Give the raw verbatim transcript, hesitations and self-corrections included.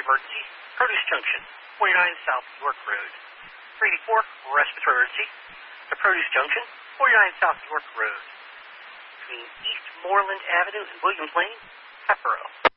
emergency, Produce Junction, forty-nine South York Road. three eighty-four, respiratory emergency, the Produce Junction, forty-nine South York Road. Between East Moreland Avenue and Williams Lane, Pepperell.